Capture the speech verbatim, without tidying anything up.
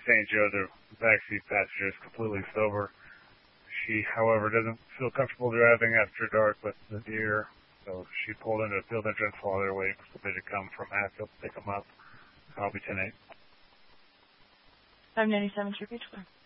Saint Joe, the backseat passenger, is completely sober. She, however, doesn't feel comfortable driving after dark with the deer, so she pulled into a field entrance while they were waiting for somebody to come from Hatfield to pick them up. I'll be ten eight. five ninety-seven, True Beach.